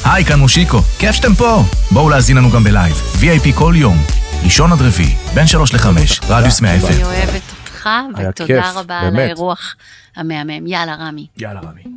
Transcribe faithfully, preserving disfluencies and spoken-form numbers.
היי, כאן מושיקו, כיף שאתם פה. בואו להזין לנו גם בלייב, וי איי פי כל יום, ראשון עד רביעי, בין שלוש לחמש, רדיוס מאה אף אם. אני אוהבת אותך, ותודה רבה על האירוח המהמם. יאללה, רמי. יאללה, רמי.